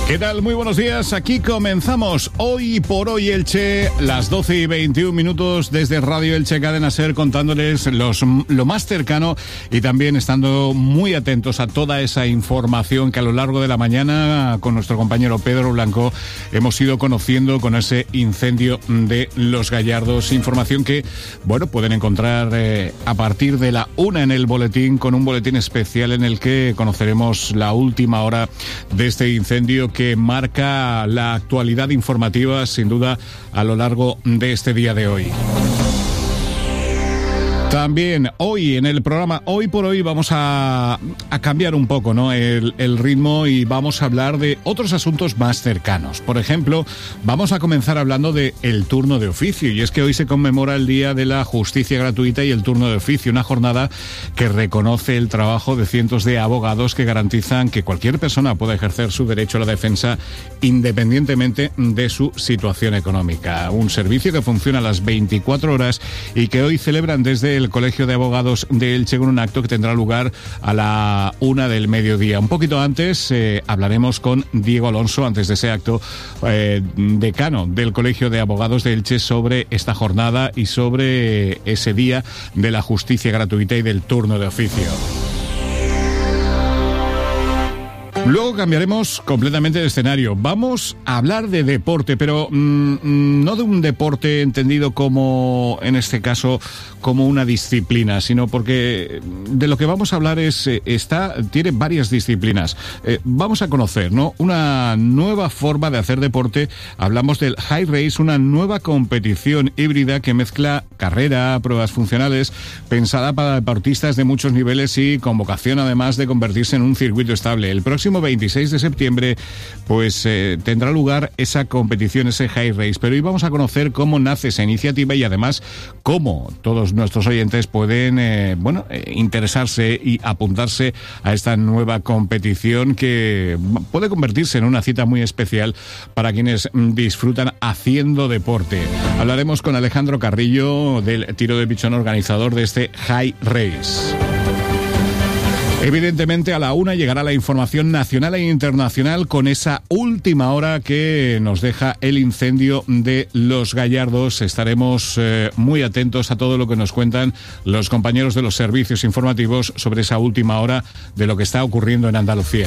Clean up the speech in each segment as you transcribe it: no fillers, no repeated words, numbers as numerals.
¿Qué tal? Muy buenos días. Aquí comenzamos Hoy por Hoy Elche, las 12:21 desde Radio Elche Cadena Ser, contándoles lo más cercano y también estando muy atentos a toda esa información que a lo largo de la mañana con nuestro compañero Pedro Blanco hemos ido conociendo con ese incendio de Los Gallardos. Información que, bueno, pueden encontrar a partir de la 1 en el boletín, con un boletín especial en el que conoceremos la última hora de este incendio que marca la actualidad informativa, sin duda, a lo largo de este día de hoy. También hoy en el programa Hoy por Hoy vamos a cambiar un poco, ¿no?, el ritmo, y vamos a hablar de otros asuntos más cercanos. Por ejemplo, vamos a comenzar hablando de el turno de oficio, y es que hoy se conmemora el Día de la Justicia Gratuita y el turno de oficio, una jornada que reconoce el trabajo de cientos de abogados que garantizan que cualquier persona pueda ejercer su derecho a la defensa independientemente de su situación económica. Un servicio que funciona a las 24 horas y que hoy celebran desde el Colegio de Abogados de Elche con un acto que tendrá lugar a la 1 del mediodía. Un poquito antes hablaremos con Diego Alonso, antes de ese acto, decano del Colegio de Abogados de Elche, sobre esta jornada y sobre ese Día de la Justicia Gratuita y del turno de oficio. Luego cambiaremos completamente de escenario. Vamos a hablar de deporte, pero no de un deporte entendido como, en este caso, como una disciplina, sino porque de lo que vamos a hablar tiene varias disciplinas. Vamos a conocer, ¿no?, una nueva forma de hacer deporte. Hablamos del High Race, una nueva competición híbrida que mezcla carrera, pruebas funcionales, pensada para deportistas de muchos niveles y con vocación, además, de convertirse en un circuito estable. El próximo 26 de septiembre tendrá lugar esa competición, ese High Race, pero hoy vamos a conocer cómo nace esa iniciativa y además cómo todos nuestros oyentes pueden interesarse y apuntarse a esta nueva competición que puede convertirse en una cita muy especial para quienes disfrutan haciendo deporte. Hablaremos con Alejandro Carrillo del Tiro de Pichón, organizador de este High Race. Evidentemente, a la 1 llegará la información nacional e internacional con esa última hora que nos deja el incendio de Los Gallardos. Estaremos muy atentos a todo lo que nos cuentan los compañeros de los servicios informativos sobre esa última hora de lo que está ocurriendo en Andalucía.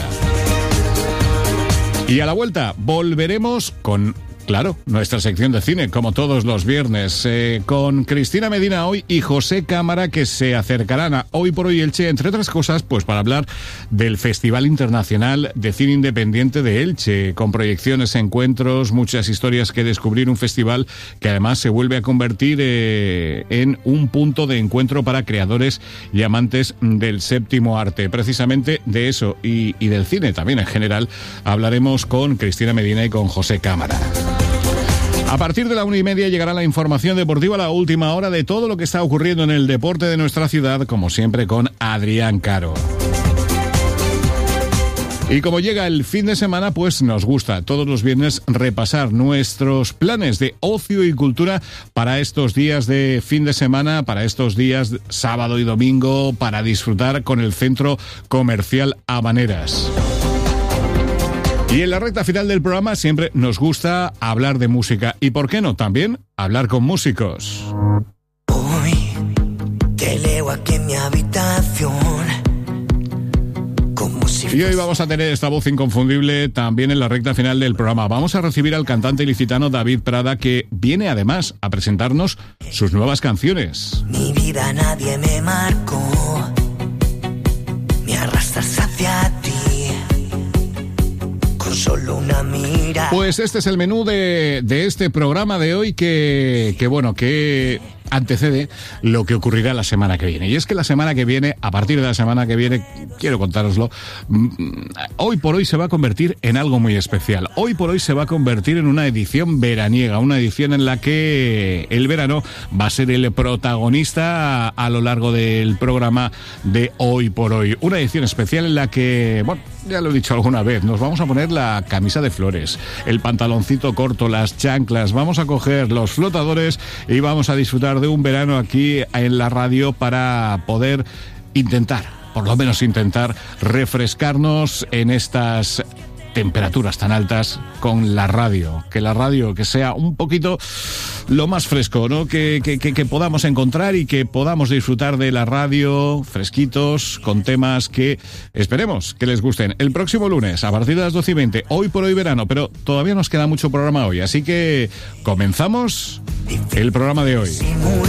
Y a la vuelta volveremos con, claro, nuestra sección de cine, como todos los viernes, con Cristina Medina hoy y José Cámara, que se acercarán a Hoy por Hoy Elche, entre otras cosas, pues para hablar del Festival Internacional de Cine Independiente de Elche, con proyecciones, encuentros, muchas historias que descubrir, un festival que además se vuelve a convertir en un punto de encuentro para creadores y amantes del séptimo arte. Precisamente de eso y del cine también en general hablaremos con Cristina Medina y con José Cámara. A partir de la 1:30 llegará la información deportiva, la última hora de todo lo que está ocurriendo en el deporte de nuestra ciudad, como siempre con Adrián Caro. Y como llega el fin de semana, pues nos gusta todos los viernes repasar nuestros planes de ocio y cultura para estos días de fin de semana, para estos días sábado y domingo, para disfrutar con el Centro Comercial Habaneras. Y en la recta final del programa siempre nos gusta hablar de música. ¿Y por qué no? También hablar con músicos. Hoy te leo aquí en mi habitación. Y hoy vamos a tener esta voz inconfundible también en la recta final del programa. Vamos a recibir al cantante ilicitano David Prada, que viene además a presentarnos sus nuevas canciones. Mi vida nadie me marcó. Me arrastras hacia ti. Solo una mira. Pues este es el menú de este programa de hoy que antecede lo que ocurrirá la semana que viene. Y es que la semana que viene, a partir de la semana que viene, quiero contároslo, Hoy por Hoy se va a convertir en algo muy especial. Hoy por Hoy se va a convertir en una edición veraniega, una edición en la que el verano va a ser el protagonista a lo largo del programa de Hoy por Hoy. Una edición especial en la que, bueno, ya lo he dicho alguna vez, nos vamos a poner la camisa de flores, el pantaloncito corto, las chanclas, vamos a coger los flotadores y vamos a disfrutar de un verano aquí en la radio para poder intentar, por lo menos intentar, refrescarnos en estas temperaturas tan altas con la radio. Que la radio que sea un poquito lo más fresco, ¿no? Que podamos encontrar y que podamos disfrutar de la radio fresquitos, con temas que esperemos que les gusten. El próximo lunes, a partir de las 12:20, hoy por hoy verano, pero todavía nos queda mucho programa hoy, así que comenzamos el programa de hoy.